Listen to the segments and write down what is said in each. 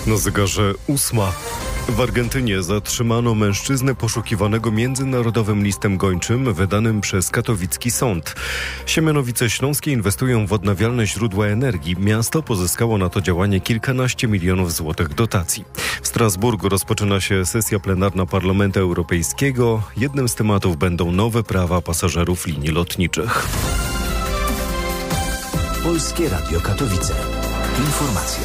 Na zegarze 8. W Argentynie zatrzymano mężczyznę poszukiwanego międzynarodowym listem gończym wydanym przez katowicki sąd. Siemianowice śląskie inwestują w odnawialne źródła energii. Miasto pozyskało na to działanie kilkanaście milionów złotych dotacji. W Strasburgu rozpoczyna się sesja plenarna Parlamentu Europejskiego. Jednym z tematów będą nowe prawa pasażerów linii lotniczych. Polskie Radio Katowice. Informacje.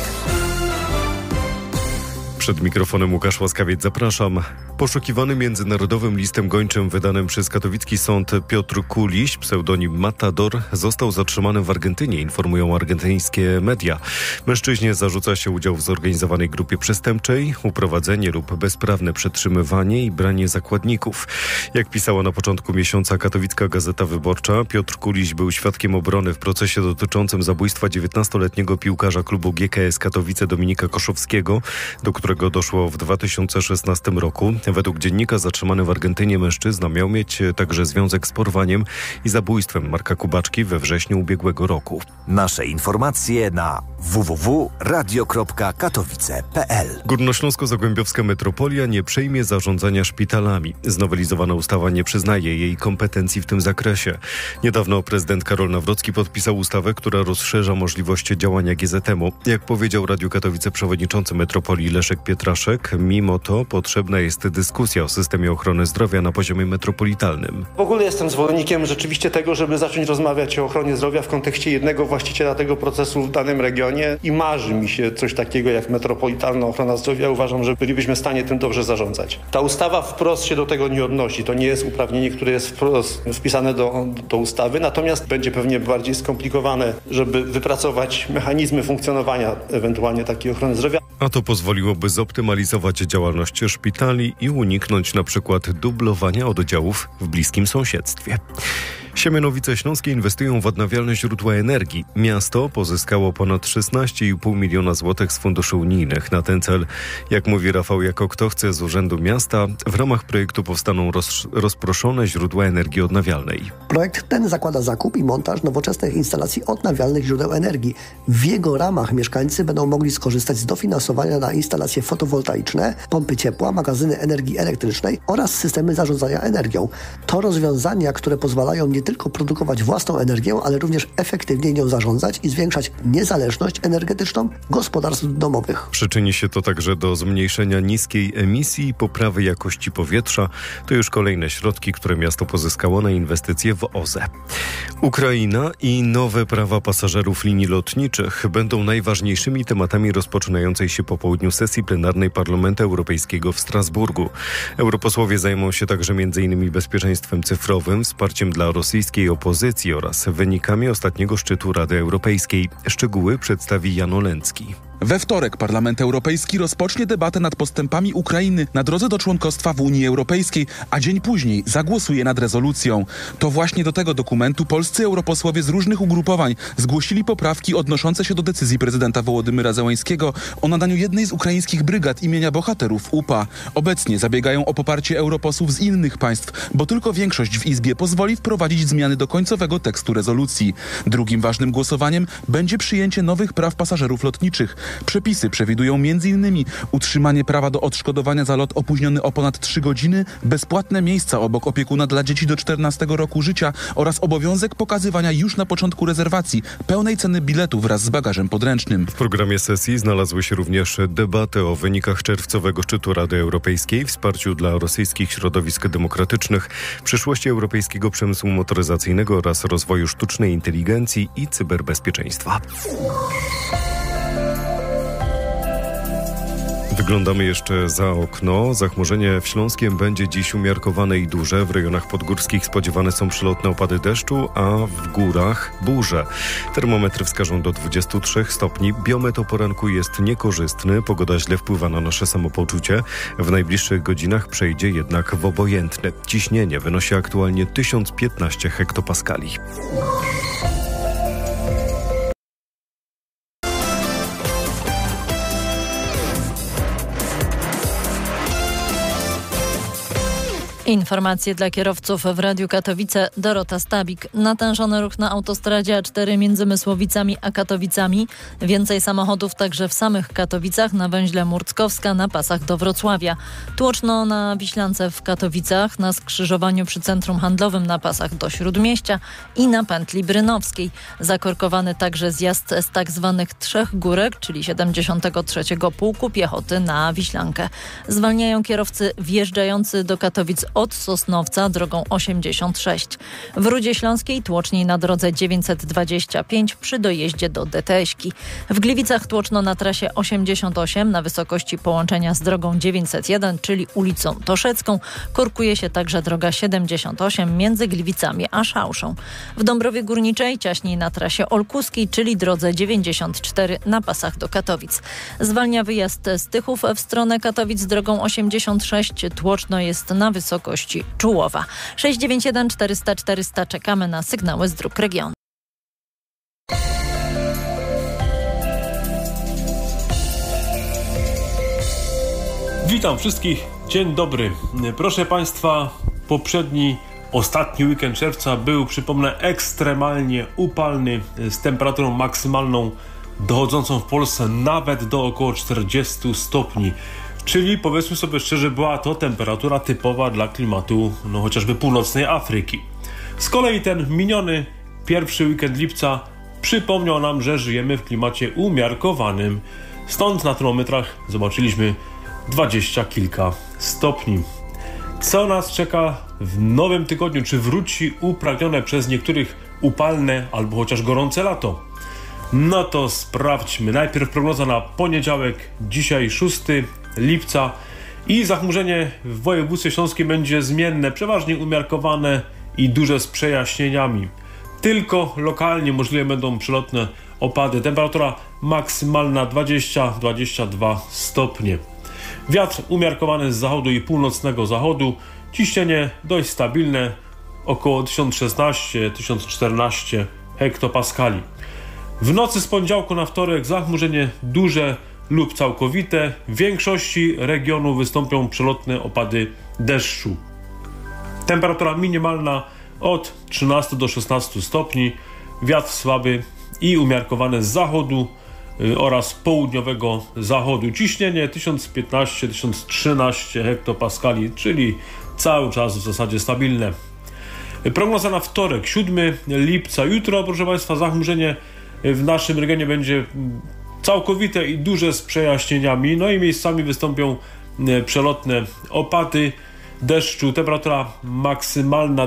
Przed mikrofonem Łukasz Łaskawiec, zapraszam. Poszukiwany międzynarodowym listem gończym wydanym przez katowicki sąd Piotr Kuliś, pseudonim Matador, został zatrzymany w Argentynie, informują argentyńskie media. Mężczyźnie zarzuca się udział w zorganizowanej grupie przestępczej, uprowadzenie lub bezprawne przetrzymywanie i branie zakładników. Jak pisała na początku miesiąca katowicka Gazeta Wyborcza, Piotr Kuliś był świadkiem obrony w procesie dotyczącym zabójstwa 19-letniego piłkarza klubu GKS Katowice Dominika Koszowskiego, do którego doszło w 2016 roku. Według dziennika zatrzymany w Argentynie mężczyzna miał mieć także związek z porwaniem i zabójstwem Marka Kubaczki we wrześniu ubiegłego roku. Nasze informacje na www.radio.katowice.pl. Górnośląsko-Zagłębiowska Metropolia nie przejmie zarządzania szpitalami. Znowelizowana ustawa nie przyznaje jej kompetencji w tym zakresie. Niedawno prezydent Karol Nawrocki podpisał ustawę, która rozszerza możliwości działania GZM-u. Jak powiedział Radiu Katowice przewodniczący Metropolii Leszek Pietraszek, mimo to potrzebna jest dyskusja o systemie ochrony zdrowia na poziomie metropolitalnym. W ogóle jestem zwolennikiem rzeczywiście tego, żeby zacząć rozmawiać o ochronie zdrowia w kontekście jednego właściciela tego procesu w danym regionie i marzy mi się coś takiego jak metropolitalna ochrona zdrowia. Uważam, że bylibyśmy w stanie tym dobrze zarządzać. Ta ustawa wprost się do tego nie odnosi. To nie jest uprawnienie, które jest wprost wpisane do ustawy, natomiast będzie pewnie bardziej skomplikowane, żeby wypracować mechanizmy funkcjonowania ewentualnie takiej ochrony zdrowia. A to pozwoliłoby zoptymalizować działalność szpitali i uniknąć na przykład dublowania oddziałów w bliskim sąsiedztwie. Siemianowice śląskie inwestują w odnawialne źródła energii. Miasto pozyskało ponad 16,5 miliona złotych z funduszy unijnych na ten cel. Jak mówi Rafał Jako, chce z Urzędu Miasta, w ramach projektu powstaną rozproszone źródła energii odnawialnej. Projekt ten zakłada zakup i montaż nowoczesnych instalacji odnawialnych źródeł energii. W jego ramach mieszkańcy będą mogli skorzystać z dofinansowania na instalacje fotowoltaiczne, pompy ciepła, magazyny energii elektrycznej oraz systemy zarządzania energią. To rozwiązania, które pozwalają nie tylko produkować własną energię, ale również efektywnie nią zarządzać i zwiększać niezależność energetyczną gospodarstw domowych. Przyczyni się to także do zmniejszenia niskiej emisji i poprawy jakości powietrza. To już kolejne środki, które miasto pozyskało na inwestycje w OZE. Ukraina i nowe prawa pasażerów linii lotniczych będą najważniejszymi tematami rozpoczynającej się po południu sesji plenarnej Parlamentu Europejskiego w Strasburgu. Europosłowie zajmą się także m.in. bezpieczeństwem cyfrowym, wsparciem dla rosyjskiej opozycji oraz wynikami ostatniego szczytu Rady Europejskiej. Szczegóły przedstawi Jan Olęcki. We wtorek Parlament Europejski rozpocznie debatę nad postępami Ukrainy na drodze do członkostwa w Unii Europejskiej, a dzień później zagłosuje nad rezolucją. To właśnie do tego dokumentu polscy europosłowie z różnych ugrupowań zgłosili poprawki odnoszące się do decyzji prezydenta Wołodymyra Zełańskiego o nadaniu jednej z ukraińskich brygad imienia bohaterów UPA. Obecnie zabiegają o poparcie europosłów z innych państw, bo tylko większość w Izbie pozwoli wprowadzić zmiany do końcowego tekstu rezolucji. Drugim ważnym głosowaniem będzie przyjęcie nowych praw pasażerów lotniczych. Przepisy przewidują m.in. utrzymanie prawa do odszkodowania za lot opóźniony o ponad 3 godziny, bezpłatne miejsca obok opiekuna dla dzieci do 14 roku życia oraz obowiązek pokazywania już na początku rezerwacji pełnej ceny biletu wraz z bagażem podręcznym. W programie sesji znalazły się również debaty o wynikach czerwcowego szczytu Rady Europejskiej, wsparciu dla rosyjskich środowisk demokratycznych, przyszłości europejskiego przemysłu motoryzacyjnego oraz rozwoju sztucznej inteligencji i cyberbezpieczeństwa. Wyglądamy jeszcze za okno. Zachmurzenie w Śląskiem będzie dziś umiarkowane i duże. W rejonach podgórskich spodziewane są przelotne opady deszczu, a w górach burze. Termometry wskażą do 23 stopni. Biometr o poranku jest niekorzystny. Pogoda źle wpływa na nasze samopoczucie. W najbliższych godzinach przejdzie jednak w obojętny. Ciśnienie wynosi aktualnie 1015 hektopaskali. Informacje dla kierowców w Radiu Katowice. Dorota Stabik. Natężony ruch na autostradzie A4 między Mysłowicami a Katowicami. Więcej samochodów także w samych Katowicach, na węźle Murckowska, na pasach do Wrocławia. Tłoczno na Wiślance w Katowicach, na skrzyżowaniu przy Centrum Handlowym na pasach do Śródmieścia i na pętli Brynowskiej. Zakorkowany także zjazd z tak zwanych Trzech Górek, czyli 73. Pułku Piechoty na Wiślankę. Zwalniają kierowcy wjeżdżający do Katowic od Sosnowca drogą 86. W Rudzie Śląskiej tłoczniej na drodze 925 przy dojeździe do Deteśki. W Gliwicach tłoczno na trasie 88 na wysokości połączenia z drogą 901, czyli ulicą Toszecką. Korkuje się także droga 78 między Gliwicami a Szałszą. W Dąbrowie Górniczej ciaśniej na trasie olkuskiej, czyli drodze 94 na pasach do Katowic. Zwalnia wyjazd z Tychów w stronę Katowic drogą 86. Tłoczno jest na wysokości Czułowa. 691 400 400. Czekamy na sygnały z dróg regionu. Witam wszystkich. Dzień dobry. Proszę Państwa, ostatni weekend czerwca był, przypomnę, ekstremalnie upalny, z temperaturą maksymalną dochodzącą w Polsce nawet do około 40 stopni. Czyli, powiedzmy sobie szczerze, była to temperatura typowa dla klimatu chociażby północnej Afryki. Z kolei ten miniony pierwszy weekend lipca przypomniał nam, że żyjemy w klimacie umiarkowanym. Stąd na termometrach zobaczyliśmy 20 kilka stopni. Co nas czeka w nowym tygodniu? Czy wróci upragnione przez niektórych upalne albo chociaż gorące lato? No to sprawdźmy. Najpierw prognoza na poniedziałek, dzisiaj 6 lipca i zachmurzenie w województwie śląskim będzie zmienne, przeważnie umiarkowane i duże z przejaśnieniami. Tylko lokalnie możliwe będą przelotne opady. Temperatura maksymalna 20-22 stopnie. Wiatr umiarkowany z zachodu i północnego zachodu. Ciśnienie dość stabilne, około 1016-1014 hektopaskali. W nocy z poniedziałku na wtorek zachmurzenie duże lub całkowite. W większości regionów wystąpią przelotne opady deszczu. Temperatura minimalna od 13 do 16 stopni. Wiatr słaby i umiarkowany z zachodu oraz południowego zachodu. Ciśnienie 1015-1013 hektopaskali, czyli cały czas w zasadzie stabilne. Prognoza na wtorek, 7 lipca. Jutro, proszę Państwa, zachmurzenie w naszym regionie będzie całkowite i duże z przejaśnieniami, i miejscami wystąpią przelotne opady deszczu. Temperatura maksymalna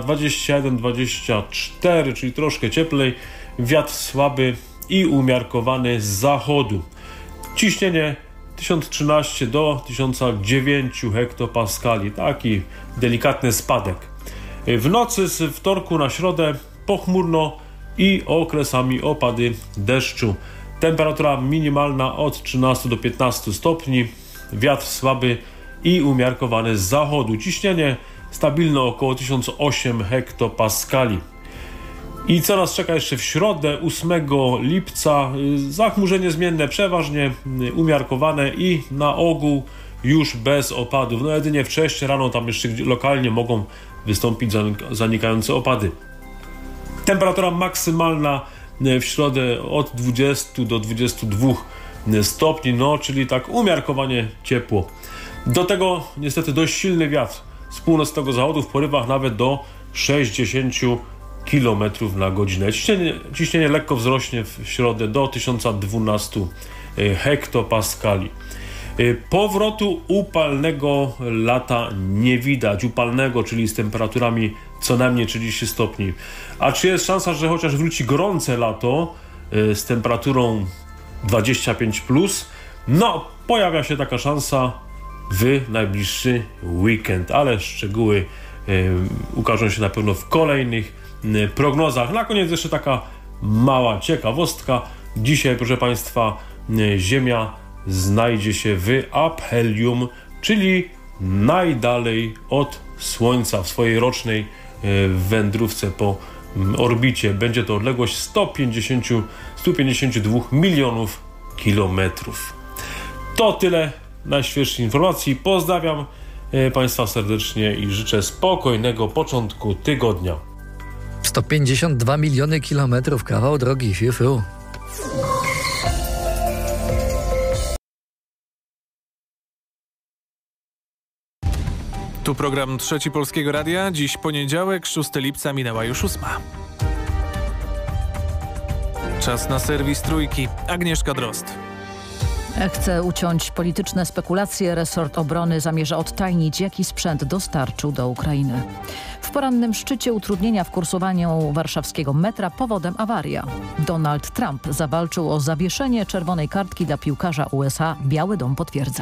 21-24, czyli troszkę cieplej. Wiatr słaby i umiarkowany z zachodu. Ciśnienie 1013 do 1009 hektopaskali. Taki delikatny spadek. W nocy z wtorku na środę pochmurno i okresami opady deszczu. Temperatura minimalna od 13 do 15 stopni. Wiatr słaby i umiarkowany z zachodu. Ciśnienie stabilne około 1008 hektopaskali. I co nas czeka jeszcze w środę, 8 lipca? Zachmurzenie zmienne, przeważnie umiarkowane i na ogół już bez opadów. Jedynie wcześniej rano tam jeszcze lokalnie mogą wystąpić zanikające opady. Temperatura maksymalna w środę od 20 do 22 stopni, czyli tak umiarkowanie ciepło. Do tego niestety dość silny wiatr z północnego zachodu w porywach nawet do 60 km na godzinę. Ciśnienie lekko wzrośnie w środę do 1012 hektopaskali. Powrotu upalnego lata nie widać. Upalnego, czyli z temperaturami co najmniej 30 stopni. A czy jest szansa, że chociaż wróci gorące lato z temperaturą 25+? Pojawia się taka szansa w najbliższy weekend, ale szczegóły ukażą się na pewno w kolejnych prognozach. Na koniec jeszcze taka mała ciekawostka. Dzisiaj, proszę Państwa, Ziemia znajdzie się w aphelium, czyli najdalej od Słońca w swojej wędrówce po orbicie. Będzie to odległość 152 milionów kilometrów. To tyle najświeższych informacji. Pozdrawiam Państwa serdecznie i życzę spokojnego początku tygodnia. 152 miliony kilometrów, kawał drogi, fiu. Tu program Trzeci Polskiego Radia. Dziś poniedziałek, 6 lipca, minęła już 8. Czas na serwis Trójki. Agnieszka Drozd. Chce uciąć polityczne spekulacje. Resort obrony zamierza odtajnić, jaki sprzęt dostarczył do Ukrainy. W porannym szczycie utrudnienia w kursowaniu warszawskiego metra, powodem awaria. Donald Trump zawalczył o zawieszenie czerwonej kartki dla piłkarza USA. Biały Dom potwierdza.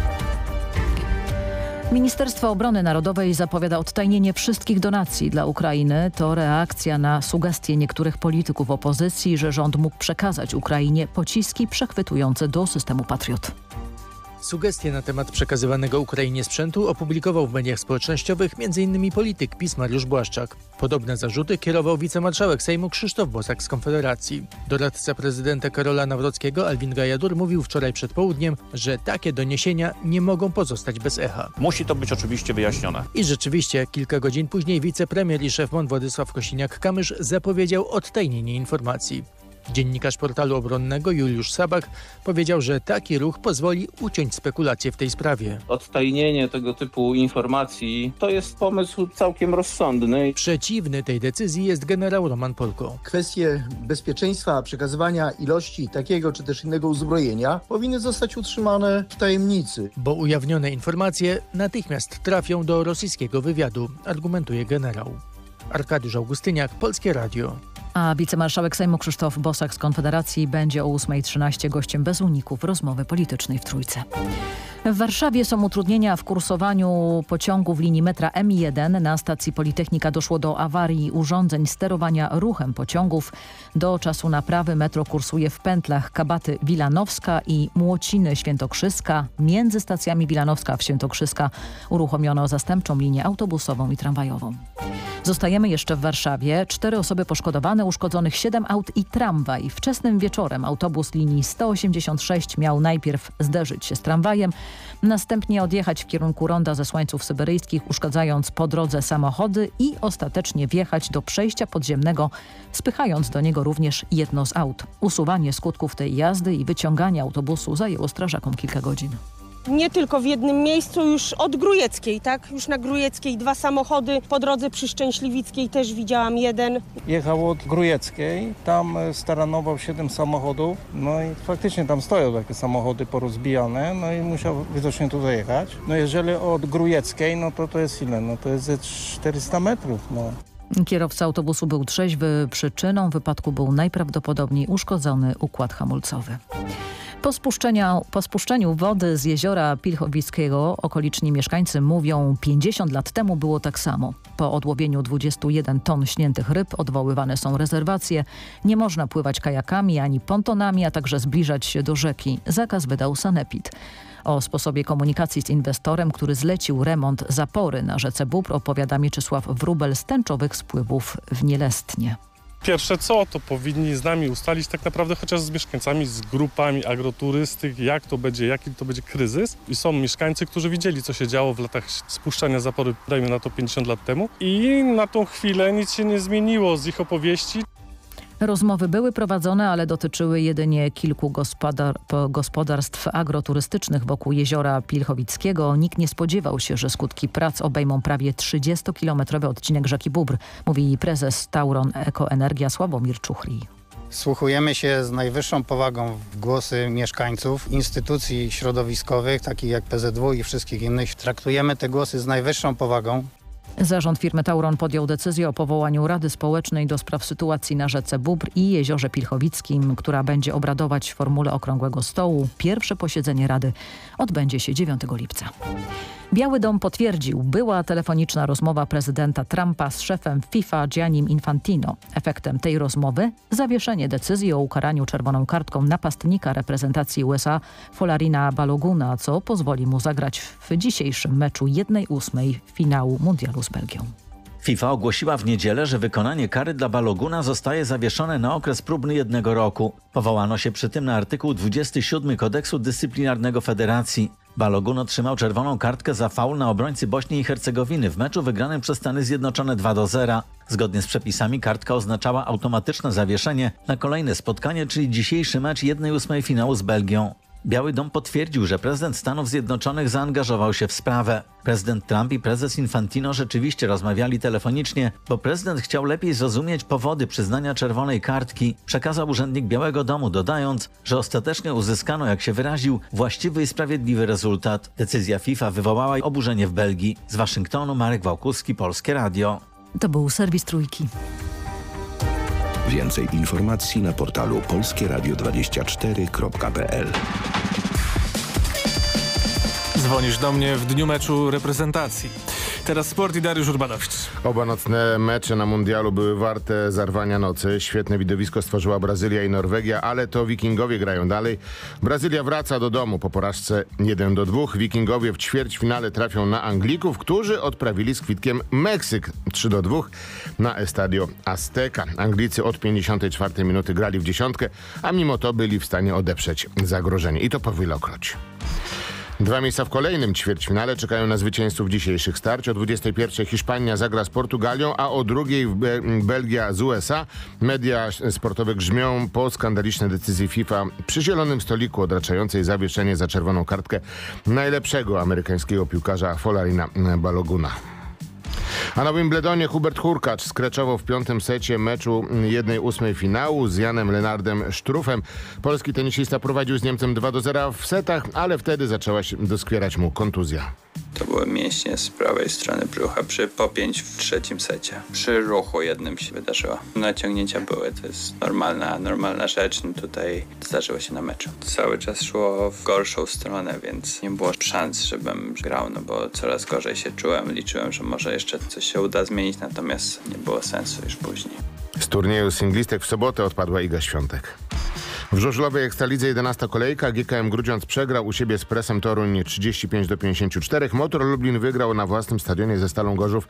Ministerstwo Obrony Narodowej zapowiada odtajnienie wszystkich donacji dla Ukrainy. To reakcja na sugestie niektórych polityków opozycji, że rząd mógł przekazać Ukrainie pociski przechwytujące do systemu Patriot. Sugestie na temat przekazywanego Ukrainie sprzętu opublikował w mediach społecznościowych m.in. polityk PiS Mariusz Błaszczak. Podobne zarzuty kierował wicemarszałek Sejmu Krzysztof Bosak z Konfederacji. Doradca prezydenta Karola Nawrockiego Alvin Gajadur mówił wczoraj przed południem, że takie doniesienia nie mogą pozostać bez echa. Musi to być oczywiście wyjaśnione. I rzeczywiście kilka godzin później wicepremier i szef MON Władysław Kosiniak-Kamysz zapowiedział odtajnienie informacji. Dziennikarz portalu obronnego Juliusz Sabak powiedział, że taki ruch pozwoli uciąć spekulacje w tej sprawie. Odtajnienie tego typu informacji to jest pomysł całkiem rozsądny. Przeciwny tej decyzji jest generał Roman Polko. Kwestie bezpieczeństwa przekazywania ilości takiego czy też innego uzbrojenia powinny zostać utrzymane w tajemnicy. Bo ujawnione informacje natychmiast trafią do rosyjskiego wywiadu, argumentuje generał. Arkadiusz Augustyniak, Polskie Radio. A wicemarszałek Sejmu Krzysztof Bosak z Konfederacji będzie o 8:13 gościem bez uników rozmowy politycznej w Trójce. W Warszawie są utrudnienia w kursowaniu pociągów linii metra M1. Na stacji Politechnika doszło do awarii urządzeń sterowania ruchem pociągów. Do czasu naprawy metro kursuje w pętlach Kabaty Wilanowska i Młociny Świętokrzyska. Między stacjami Wilanowska a Świętokrzyska uruchomiono zastępczą linię autobusową i tramwajową. Zostajemy jeszcze w Warszawie. 4 osoby poszkodowane, uszkodzonych 7 aut i tramwaj. Wczesnym wieczorem autobus linii 186 miał najpierw zderzyć się z tramwajem, następnie odjechać w kierunku ronda Zesłańców Syberyjskich, uszkadzając po drodze samochody i ostatecznie wjechać do przejścia podziemnego, spychając do niego również jedno z aut. Usuwanie skutków tej jazdy i wyciąganie autobusu zajęło strażakom kilka godzin. Nie tylko w jednym miejscu, już od Grójeckiej, tak? Już na Grójeckiej 2 samochody, po drodze przy Szczęśliwickiej też widziałam 1. Jechał od Grójeckiej, tam staranował 7 samochodów, no i faktycznie tam stoją takie samochody porozbijane, no i musiał widocznie tu dojechać. No jeżeli od Grójeckiej, no to jest ile? No to jest ze 400 metrów, no. Kierowca autobusu był trzeźwy, przyczyną wypadku był najprawdopodobniej uszkodzony układ hamulcowy. Po spuszczeniu wody z jeziora Pilchowickiego okoliczni mieszkańcy mówią, 50 lat temu było tak samo. Po odłowieniu 21 ton śniętych ryb odwoływane są rezerwacje. Nie można pływać kajakami ani pontonami, a także zbliżać się do rzeki. Zakaz wydał sanepid. O sposobie komunikacji z inwestorem, który zlecił remont zapory na rzece Bóbr, opowiada Mieczysław Wróbel z tęczowych spływów w Nielestnie. Pierwsze co, to powinni z nami ustalić tak naprawdę chociaż z mieszkańcami, z grupami agroturystyk, jak to będzie, jaki to będzie kryzys. I są mieszkańcy, którzy widzieli, co się działo w latach spuszczania zapory, dajmy na to 50 lat temu. I na tą chwilę nic się nie zmieniło z ich opowieści. Rozmowy były prowadzone, ale dotyczyły jedynie kilku gospodarstw agroturystycznych wokół jeziora Pilchowickiego. Nikt nie spodziewał się, że skutki prac obejmą prawie 30-kilometrowy odcinek rzeki Bóbr, mówi prezes Tauron Ekoenergia Sławomir Czuchli. Wsłuchujemy się z najwyższą powagą w głosy mieszkańców, instytucji środowiskowych, takich jak PZW i wszystkich innych. Traktujemy te głosy z najwyższą powagą. Zarząd firmy Tauron podjął decyzję o powołaniu Rady Społecznej do spraw sytuacji na rzece Bóbr i jeziorze Pilchowickim, która będzie obradować w formule okrągłego stołu. Pierwsze posiedzenie Rady odbędzie się 9 lipca. Biały Dom potwierdził, była telefoniczna rozmowa prezydenta Trumpa z szefem FIFA Giannim Infantino. Efektem tej rozmowy zawieszenie decyzji o ukaraniu czerwoną kartką napastnika reprezentacji USA Folarina Baloguna, co pozwoli mu zagrać w dzisiejszym meczu 1/8 finału mundialu z Belgią. FIFA ogłosiła w niedzielę, że wykonanie kary dla Baloguna zostaje zawieszone na okres próbny 1 roku. Powołano się przy tym na artykuł 27 Kodeksu Dyscyplinarnego Federacji. Balogun otrzymał czerwoną kartkę za faul na obrońcy Bośni i Hercegowiny w meczu wygranym przez Stany Zjednoczone 2-0. Zgodnie z przepisami kartka oznaczała automatyczne zawieszenie na kolejne spotkanie, czyli dzisiejszy mecz 1/8 finału z Belgią. Biały Dom potwierdził, że prezydent Stanów Zjednoczonych zaangażował się w sprawę. Prezydent Trump i prezes Infantino rzeczywiście rozmawiali telefonicznie, bo prezydent chciał lepiej zrozumieć powody przyznania czerwonej kartki, przekazał urzędnik Białego Domu, dodając, że ostatecznie uzyskano, jak się wyraził, właściwy i sprawiedliwy rezultat. Decyzja FIFA wywołała oburzenie w Belgii. Z Waszyngtonu Marek Wałkuski, Polskie Radio. To był serwis Trójki. Więcej informacji na portalu polskieradio24.pl. Dzwonisz do mnie w dniu meczu reprezentacji. Teraz sport i Dariusz Urbanowicz. Oba nocne mecze na mundialu były warte zarwania nocy. Świetne widowisko stworzyła Brazylia i Norwegia, ale to Wikingowie grają dalej. Brazylia wraca do domu po porażce 1-2. Wikingowie w ćwierćfinale trafią na Anglików, którzy odprawili z kwitkiem Meksyk 3-2 na Estadio Azteca. Anglicy od 54 minuty grali w dziesiątkę, a mimo to byli w stanie odeprzeć zagrożenie. I to powilokroć. 2 miejsca w kolejnym ćwierćfinale czekają na zwycięzców dzisiejszych starć. O 21 Hiszpania zagra z Portugalią, a o 2 Belgia z USA. Media sportowe grzmią po skandalicznej decyzji FIFA przy zielonym stoliku odraczającej zawieszenie za czerwoną kartkę najlepszego amerykańskiego piłkarza Folarina Baloguna. A na Wimbledonie Hubert Hurkacz skreczował w 5. secie meczu 1/8 finału z Janem Lenardem Struffem. Polski tenisista prowadził z Niemcem 2-0 w setach, ale wtedy zaczęła się doskwierać mu kontuzja. To były mięśnie z prawej strony brzucha przy popięć w 3. secie. Przy ruchu jednym się wydarzyło. Naciągnięcia były, to jest normalna rzecz. Tutaj zdarzyło się na meczu. Cały czas szło w gorszą stronę, więc nie było szans, żebym grał, no bo coraz gorzej się czułem. Liczyłem, że może jeszcze coś się uda zmienić, natomiast nie było sensu już później. Z turnieju singlistek w sobotę odpadła Iga Świątek. W żużlowej Ekstralidze 11 kolejka. GKM Grudziądz przegrał u siebie z Presem Toruń 35-54. Motor Lublin wygrał na własnym stadionie ze Stalą Gorzów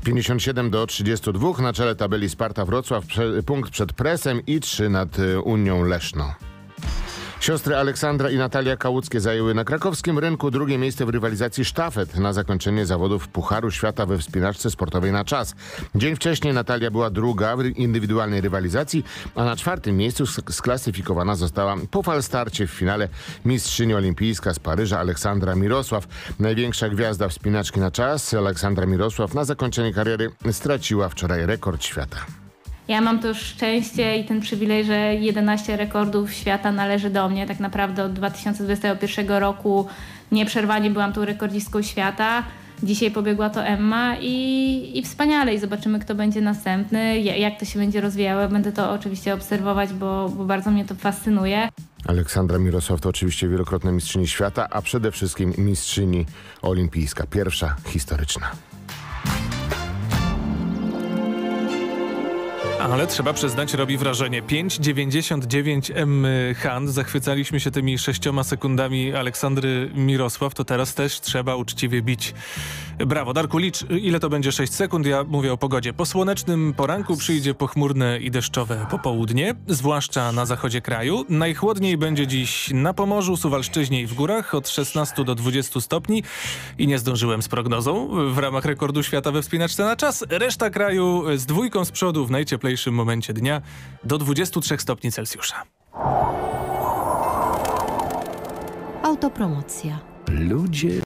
57-32. Na czele tabeli Sparta Wrocław punkt przed Presem i 3 nad Unią Leszno. Siostry Aleksandra i Natalia Kałuckie zajęły na krakowskim rynku 2. miejsce w rywalizacji sztafet na zakończenie zawodów Pucharu Świata we wspinaczce sportowej na czas. Dzień wcześniej Natalia była 2. w indywidualnej rywalizacji, a na 4. miejscu sklasyfikowana została po falstarcie w finale mistrzyni olimpijska z Paryża Aleksandra Mirosław. Największa gwiazda wspinaczki na czas, Aleksandra Mirosław, na zakończenie kariery straciła wczoraj rekord świata. Ja mam to szczęście i ten przywilej, że 11 rekordów świata należy do mnie. Tak naprawdę od 2021 roku nieprzerwanie byłam tą rekordzistką świata. Dzisiaj pobiegła to Emma i wspaniale. I zobaczymy, kto będzie następny, jak to się będzie rozwijało. Będę to oczywiście obserwować, bo bardzo mnie to fascynuje. Aleksandra Mirosław to oczywiście wielokrotna mistrzyni świata, a przede wszystkim mistrzyni olimpijska. Pierwsza historyczna. Ale trzeba przyznać, robi wrażenie. 5,99 M. Hand. Zachwycaliśmy się tymi 6 sekundami Aleksandry Mirosław. To teraz też trzeba uczciwie bić. Brawo. Darku, licz, ile to będzie 6 sekund? Ja mówię o pogodzie. Po słonecznym poranku przyjdzie pochmurne i deszczowe popołudnie, zwłaszcza na zachodzie kraju. Najchłodniej będzie dziś na Pomorzu, Suwalszczyźnie i w górach od 16 do 20 stopni. I nie zdążyłem z prognozą. W ramach rekordu świata we wspinaczce na czas reszta kraju z 2 z przodu w najcieplejszym momencie dnia do 23 stopni Celsjusza. Autopromocja. Ludzie